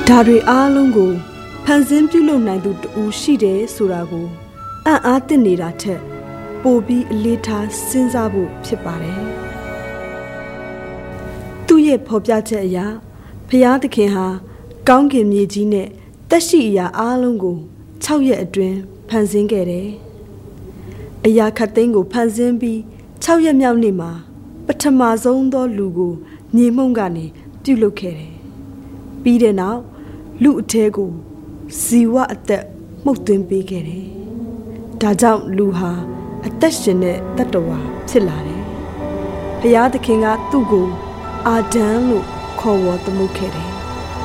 ဒါတွေအားလုံးကိုဖန်ဆင်းပြုလုပ်နိုင်သူတူရှိတယ်ဆိုတာကိုအံ့အားသင့်နေတာထက်ပိုပြီးအလေးထားစဉ်းစားဖို့ဖြစ်ပါတယ်သူ့ရဲ့ဖော်ပြချက်အရဖျားသခင်ဟာကောင်းကင်မြေကြီးနဲ့တက်ရှိအရာအားလုံးကို6ရက်အတွင်းဖန်ဆင်းခဲ့တယ်အရာခတ်သိမ်းကိုဖန်ဆင်းပြီး6ရက်မြောက်နေ့မှာပထမဆုံးသောလူကိုမြေမှုန့်ကနေပြုလုပ်ခဲ့တယ်ပြီးတဲ့နောက်လူအထဲကိုဇီဝအသက်မှုတ်သွင်းပေးခဲ့တယ်ဒါကြောင့်လူဟာအသက်ရှင်တဲ့တတ္တဝါဖြစ်လာတယ်ဘုရားသခင်ကသူ့ကိုအာဒံလို့ခေါ်ဝေါ်သမုတ်ခဲ့တယ်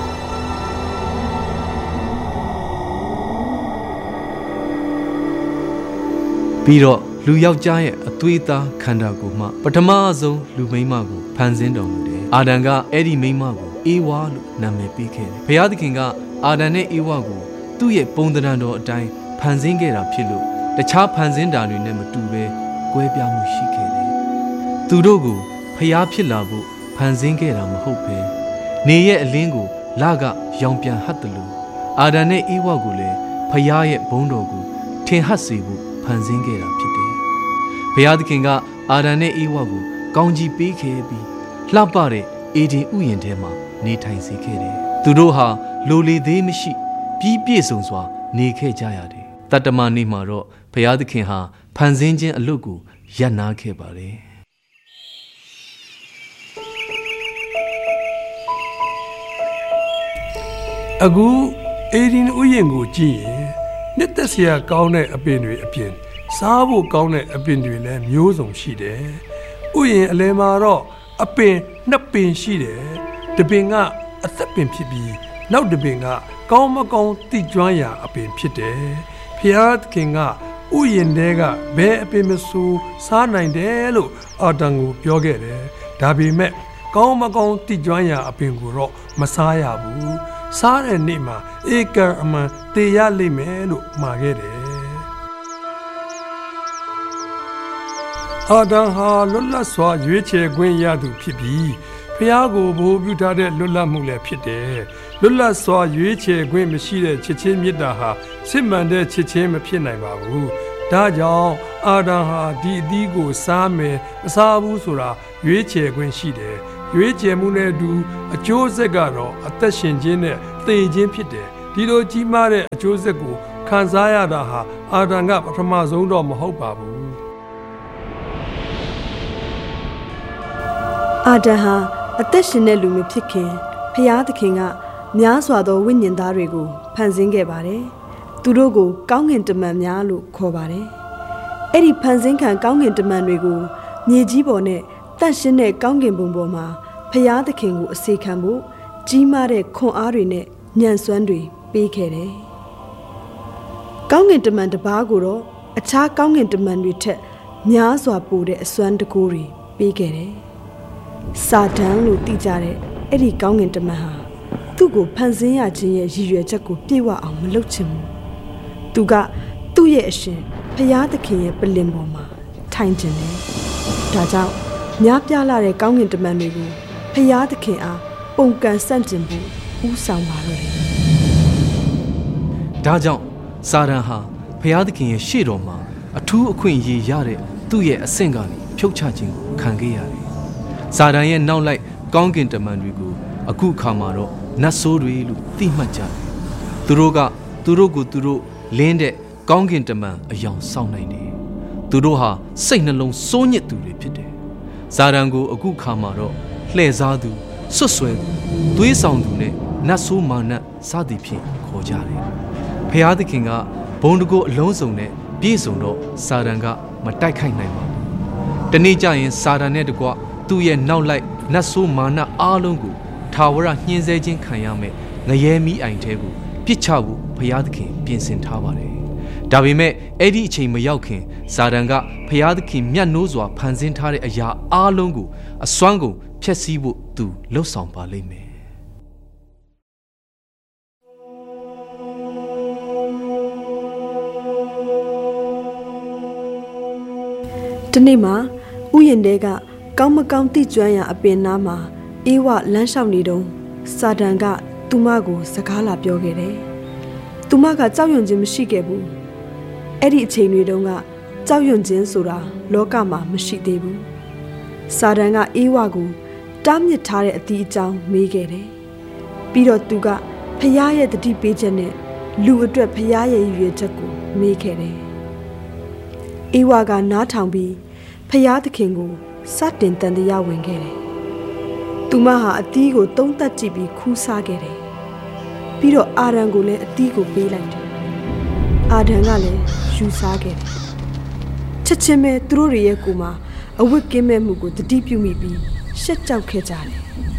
ပြီးတော့လူယောက်ျားရဲ့အသွေးသားခန္ဓာကိုယ်မှပထမဆုံးလူမိန်းမကိုဖန်ဆင်းတော်မူတယ်အာဒံကအဲ့ဒီမိန်းမကိုအေဝါလို့နာမည်ပေးခဲ့တယ်ဘုရားသခင်ကအာဒံနဲ့အေဝါကိုသူ့ရဲ့ပုံသဏ္ဍာန်တော်အတိုင်းဖန်ဆင်းခဲ့တာဖြစ်လို့တခြားဖန်ဆင်းတာတွေနဲ့မတူဘဲကွဲပြားမှုရှိခဲ့တယ်သူတို့ကိုဖျားဖြစ်လာဖို့ဖန်ဆင်းခဲ့တာမဟုတ်ပဲနေရဲ့အလင်းကိုလကရောင်ပြန်ဟတ်တယ်လို့အာဒံနဲ့အေဝါကိုလည်းဖျားရဲ့ဘုန်းတော်ကိုထင်ဟပ်စေဖို့ဖန်ဆင်းခဲ့တာဖြစ်တယ်ဘုရားသခင်ကအာဒံနဲ့အေဝါကိုကောင်းကြီးပေးခဲ့ပြီးလှပတဲ့အေဒင်ဥယျာဉ်ထဲမှာနေထိုင်စေခဲ့တယ်သူတို့ဟာလိုလေသေးမရှိပြီးပြည့်စုံစွာနေခဲ့ကြရတယ်တတ္တမနေ့မှာတော့ဘုရားသခင်ဟာဖန်ဆင်းခြင်းအလုပ်ကိုရပ်နားခဲ့ပါတယ်အခုအေဒင်ဥယျာဉ်ကိုကြည့်ရင်နှစ်သက်စရာကောင်းတဲ့အပင်တွေအပြင်စားဖို့ကောင်းတဲ့အပင်တွေလည်းမျိုးစုံရှိတယ်ဥယျာဉ်အလယ်မှာတော့အပင်နှစ်ပင်ရှိတယ်တစ်ပင်ကအသက်ပင်ဖြစ်ပြီးနောက်တစ်ပင်ကကောင်းမကောင်းတိကျွမ်းရာအပင်ဖြစ်တယ်ဖျားသခင်ကဥယျာဉ်ထဲကဘယ်အပင်မဆိုစားနိုင်တယ်လို့အာဒံကိုပြောခဲ့တယ်ဒါပေမဲ့ကောင်းမကောင်းတိကျွမ်းရာအပင်ကိုတော့မစားရဘူးစားတဲ့နေ့မှာဧကံအမှန်တေရလိမ့်မယ်လို့မှာခဲ့တယ်အာဒံဟာလွတ်လပ်စွာရွေးချယ်ခွင့်ရသူဖြစ်ပြီးဖျားကိုဘိုးပြုထားတဲ့လွတ်လပ်မှုလည်းဖြစ်တယ်လွတ်လပ်စွာရွေးချယ်ခွင့်မရှိတဲ့ချစ်ချင်းမေတ္တာဟာစစ်မှန်တဲ့ချစ်ချင်းမဖြစ်နိုင်ပါဘူးဒါကြောင့်အာဒံဟာဒီအသီးကိုစားမယ်မစားဘူးဆိုတာရွေးချယ်ခွင့်ရှိတယ်ရွေးချယ်မှုနဲ့အတူအကျိုးဆက်ကတော့အသက်ရှင်ခြင်းနဲ့သေခြင်းဖြစ်တယ်ဒီလိုကြီးမားတဲ့အကျိုးဆက်ကိုခံစားရတာဟာအာဒံကပထမဆုံးတော့မဟုတ်ပါဘူးအာဒံဟာအသက်ရှင်တဲ့လူမျိုးဖြစ်ခင်ဖျားသခင်ကများစွာသောဝိညာဉ်သားတွေကိုဖန်ဆင်းခဲ့ပါတယ်သူတို့ကိုကောင်းကင်တမန်များလို့ခေါ်ပါတယ်အဲ့ဒီဖန်ဆင်းခံကောင်းကင်တမန်တွေကိုမြေကြီးပေါ်နဲ့တန့်ရှင်းတဲ့ကောင်းကင်ဘုံပေါ်မှာဖျားသခင်ကိုအစေခံဖို့ကြီးမားတဲ့ခွန်အားတွေနဲ့ညံစွမ်းတွေပေးခဲ့တယ်ကောင်းကင်တမန်တစ်ပါးကိုတော့အခြားကောင်းကင်တမန်တွေထက်များစွာပိုတဲ့အစွမ်းတကူတွေပေးခဲ့တယ်စာတန်လို့သိကြတဲ့အဲ့ဒီကောင်းကင်တမန်ဟာသူ့ကိုဖန်ဆင်းရခြင်းရဲ့ရည်ရွယ်ချက်ကိုပြည့်ဝအောင်မလုပ်ချင်ဘူးသူကသူ့ရဲ့အရှင်ဖျားသခင်ရဲ့ပလင်ပေါ်မှာထိုင်ခြင်းတယ်ဒါကြောင့်များပြားလာတဲ့ကောင်းကင်တမန်တွေကိုဖျားသခင်အားပုံကန်ဆန့်ကျင်ဖို့ဥဆောင်ပါတော့တယ်ဒါကြောင့်စာတန်ဟာဖျားသခင်ရဲ့ရှေ့တော်မှာအထူးအခွင့်အရေးရတဲ့သူ့ရဲ့အဆင့်ကနေဖြုတ်ချခြင်းကိုခံခဲ့ရတယ်စာတန်ရဲ့နောက်လိုက်ကောင်းကင်တမန်တွေကိုအခုအခါမှာတော့နတ်ဆိုးတွေလို့သိမှတ်ကြတယ်သူတို့ကသူတို့ကိုသူတို့လင်းတဲ့ကောင်းကင်တမန်အယောင်ဆောင်နိုင်တယ်သူတို့ဟာစိတ်နှလုံးစိုးညစ်သူတွေဖြစ်တယ်စာတန်ကိုအခုခါမှာတော့လှည့်စားသူဆွတ်ဆွဲသူသွေးဆောင်သူနဲ့နတ်ဆိုးမာနစသည်ဖြင့်ခေါ်ကြတယ်ဖျားသခင်ကဘုံတကိုအလုံးစုံနဲ့ပြည့်စုံတော့စာတန်ကမတိုက်ခိုက်နိုင်ပါဘူးတနေ့ကျရင်စာတန်နဲ့တကွသူ့ရဲ့နောက်လိုက်နတ်ဆိုးမာနအားလုံးကိုထာဝရညှင်းဆဲခြင်းခံရမယ်ငရဲမီးအိုင်ထဲကိုပြစ်ချဖို့ဘုရားသခင်ပြင်ဆင်ထားပါတယ်ဒါပေမဲ့အဲ့ဒီအချိန်မရောက်ခင်စာတန်ကဘုရားသခင်မြတ်နိုးစွာဖန်ဆင်းထားတဲ့အရာအားလုံးကိုအစွမ်းကုန်ဖျက်ဆီးဖို့သူလှုပ်ဆောင်ပါလိမ့်မယ်ဒီနေ့မှာဥယျာဉ်တဲကကောင်းမကောင်းသိကျွမ်းရာအပင်နားမှာအေးဝလမ်းလျှောက်နေတုန်းစာတန်ကသူမကိုစကားလာပြောခဲ့တယ်သူမကကြောက်ရွံ့ခြင်းမရှိခဲ့ဘူးအဲ့ဒီအချိန်တွေတုန်းကကြောက်ရွံ့ခြင်းဆိုတာလောကမှာမရှိသေးဘူးစာတန်ကအေးဝါကိုတားမြစ်ထားတဲ့အတီးအကြောင်းမေးခဲ့တယ်ပြီးတော့သူကဖျားရဲ့တတိပေးချက်နဲ့လူအတွက်ဖျားရဲ့ရွေချက်ကိုမေးခဲ့တယ်အေးဝါကနားထောင်ပြီးဖျားသခင်ကိုစတင်တန်တရားဝင်ခဲ့တယ်သူမဟာအတီးကိုသုံးသပ်ကြည့်ပြီးခူးစားခဲ့တယ်ပြီးတော့အာရန်ကိုလည်းအတီးကိုပေးလိုက်တယ်အာဒန်ကလည်းယူစားခဲ့တယ်ချက်ချင်းပဲသူတို့ရဲ့ကိုယ်မှာအဝတ်ကင်းမဲ့မှုကိုတတိပြုမိပြီးရှက်ကြောက်ခဲ့ကြတယ်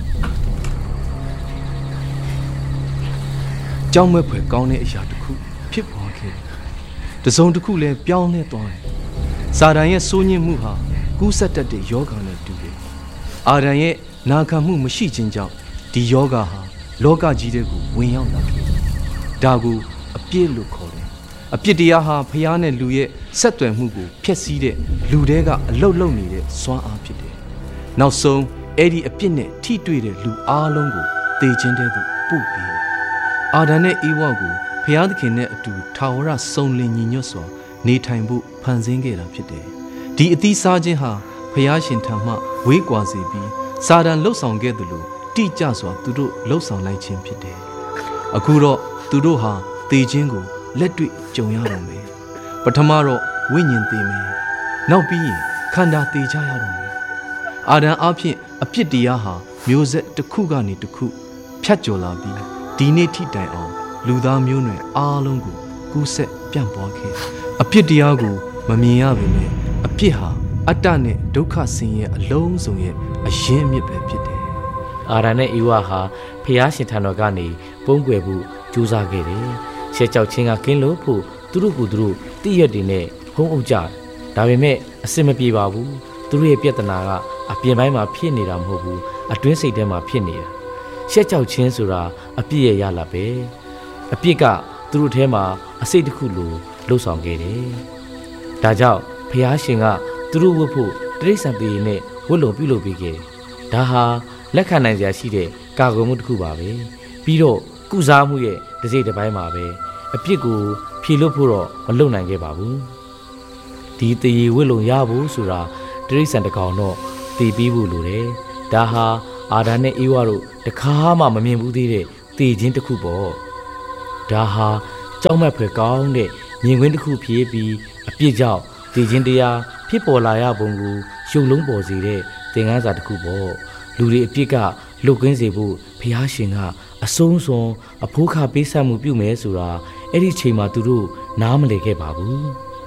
ကြောက်မဲ့ဖွယ်ကောင်းတဲ့အရာတစ်ခုဖြစ်ပေါ်ခဲ့တယ်တစုံတစ်ခုလည်းပြောင်းလဲသွားတယ်စာတန်ရဲ့စိုးညစ်မှုဟာကူးစက်တတ်တဲ့ယောဂနဲ့တူတယ်အာဒန်ရဲ့နာခံမှုမရှိခြင်းကြောင့်ဒီယောဂဟာလောကကြီးတဲ့ကိုဝင်ရောက်လာခဲ့ဒါကိုအပြစ်လို့ခေါ်တယ်အပြစ်တရားဟာဖျားနဲ့လူရဲ့ဆက်သွယ်မှုကိုဖျက်ဆီးတဲ့လူတွေကအလုတ်လုံနေတဲ့စွမ်းအားဖြစ်တယ်နောက်ဆုံးအဲ့ဒီအပြစ်နဲ့ထိတွေ့တဲ့လူအားလုံးကိုသေခြင်းတဲ့သူပို့ပေးတယ်အာဒန်နဲ့အေဝါကိုဖျားသခင်နဲ့အတူထာဝရစုံလင်ညီညွတ်စွာနေထိုင်ဖို့ဖန်ဆင်းခဲ့တာဖြစ်တယ်ဒီအသီးစားခြင်းဟာဖျားရှင်ထံမှဝေးကွာစေပြီးစာတန်လှုပ်ဆောင်ခဲ့သလိုတိကျစွာသူတို့လှုပ်ဆောင်လိုက်ခြင်းဖြစ်တယ်အခုတော့သူတို့ဟာသေခြင်းကိုလက်တွေ့ကြုံရတော့မယ်ပထမတော့ဝိညာဉ်သေမယ်နောက်ပြီးရင်ခန္ဓာသေကြရတော့မယ်အာဒံအဖြစ်အပြစ်တရားဟာမျိုးဆက်တစ်ခုကနေတစ်ခုဖြတ်ကျော်လာပြီးဒီနေ့ထိတိုင်အောင်လူသားမျိုးနွယ်အားလုံးကိုကူးဆက်ပြန့်ပွားခဲ့အပြစ်တရားကိုမမြင်ရပေမဲ့အပြစ်ဟာအတ္တနဲ့ဒုက္ခဆင်းရဲအလုံးစုံရဲ့အရင်းအမြစ်ပဲဖြစ်တယ်အာရန်နဲ့အေဝါဟာဖျားရှင်ထံတော်ကနေပုံကွယ်ဖို့ကြိုးစားခဲ့တယ်ရှက်ကြောက်ခြင်းကကင်းလို့ဖို့သူတို့ကိုယ်သူတို့တိရက်တွေနဲ့ဟုံးအုပ်ကြဒါပေမဲ့အစင်မပြေပါဘူးသူတို့ရဲ့ပြဿနာကအပြင်ပိုင်းမှာဖြစ်နေတာမဟုတ်ဘူးအတွင်းစိတ်ထဲမှာဖြစ်နေတာရှက်ကြောက်ခြင်းဆိုတာအပြစ်ရဲ့ရလာပဲအပြစ်ကသူတို့ထဲမှာအစိတ်တစ်ခုလိုလှုပ်ဆောင်ခဲ့တယ်ဒါကြောင့်ဖျားရှင်ကသူတို့ဝတ်ဖို့တိရစ္ဆာန်တွေနဲ့ဝတ်လုံပြုလုပ်ပေးခဲ့ဒါဟာလက်ခံနိုင်စရာရှိတဲ့ကာကွယ်မှုတစ်ခုပါပဲပြီးတော့ကုစားမှုရဲ့တစ်စိတ်တစ်ပိုင်းမှာပဲအပြစ်ကိုဖြေလို့ဖို့တော့မလုပ်နိုင်ခဲ့ပါဘူးဒီတရေဝတ်လုံရဖို့ဆိုတာတိရစ္ဆာန်တစ်ကောင်တော့တည်ပြီးဖို့လိုတယ်ဒါဟာအာဒံနဲ့အေဝါတို့တခါမှမမြင်ဘူးသေးတဲ့တည်ခြင်းတစ်ခုပေါ့ဒါဟာကြောက်မက်ဖွယ်ကောင်းတဲ့မြင်ကွင်းတစ်ခုဖြစ်ပြီးအပြစ်ကြောင့်တည်ခြင်းတရားဖြစ်ပေါ်လာရပုံကိုရှုပ်လုံးပေါ်စေတဲ့သင်ခန်းစာတစ်ခုပေါ့လူတွေအပြစ်ကလွတ်ကင်းစေဖို့ဘုရားရှင်ကအဆုံးစွန်အဖိုးခပေးဆက်မှုပြုမယ်ဆိုတာအဲ့ဒီချိန်မှာသူတို့နားမလည်ခဲ့ပါဘူး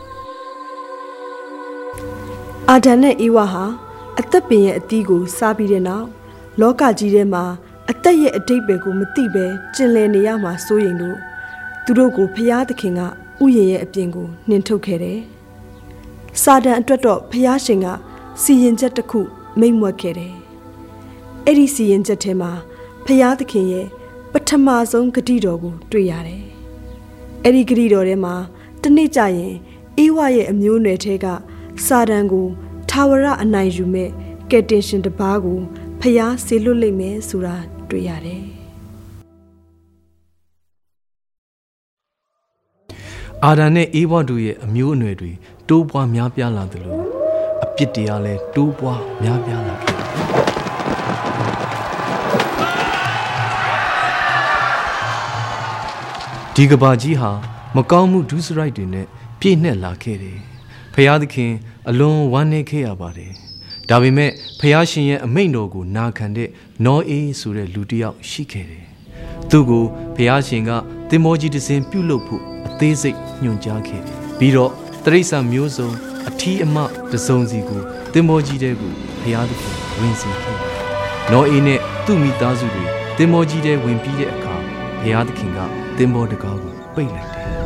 အာဒံနဲ့အေဝါဟာအသက်ပင်ရဲ့အသီးကိုစားပြီးတဲ့နောက်လောကကြီးထဲမှာအသက်ရဲ့အတိတ်ပဲကိုမသိပဲကျင်လည်နေရမှာစိုးရင်လို့သူတို့ကိုဖျားသခင်ကဥယျာဉ်ရဲ့အပြင်ကိုနှင်ထုတ်ခဲ့တယ်စာတန်အတွက်တော့ဖျားရှင်ကစီရင်ချက်တစ်ခုမိန့်မွက်ခဲ့တယ်အဲ့ဒီစီရင်ချက်ထဲမှာဖျားသခင်ရဲ့ပထမဆုံးဂတိတော်ကိုတွေ့ရတယ်အဲ့ဒီဂတိတော်ထဲမှာတနေ့ကျရင်အေဝါရဲ့အမျိုးနွယ်ထဲကစာတန်ကိုထာဝရအနိုင်ယူမဲ့ကယ်တင်ရှင်တစ်ပါးကိုဖျားဆေလွတ်လိမ့်မယ်ဆိုတာတွေ့ရတယ်အာဒံနဲ့အေဝါတို့ရဲ့အမျိုးအနွယ်တွေတိုးပွားများပြားလာသလိုအပြစ်တရားလည်းတိုးပွားများပြားလာခဲ့ဒီကဘာကြီးဟာမကောင်းမှုဒုစရိုက်တွေနဲ့ပြည့်နှက်လာခဲ့တယ်ဖျားသခင်အလွန်ဝမ်းနည်းခဲ့ရပါတယ်ဒါပေမဲ့ဖျားရှင်ရဲ့အမိန့်တော်ကိုနာခံတဲ့နောအေးဆိုတဲ့လူတစ်ယောက်ရှိခဲ့တယ်သူ့ကိုဖျားရှင်ကသင်္ဘောကြီးတစ်စင်းပြုတ်လုဖို့အသေးစိတ်ညွှန်ကြားခဲ့တယ်ပြီးတော့တိရစ္ဆာန်မျိုးစုံအထီးအမတစုံစီကိုသင်္ဘောကြီးတဲကိုဖျားသခင်ဝင်စေခဲ့တယ်နောအေးနဲ့သူ့မိသားစုတွေသင်္ဘောကြီးတဲဝင်ပြီးတဲ့အခါဖျားသခင်ကသင်္ဘောတကားကိုပိတ်လိုက်တယ်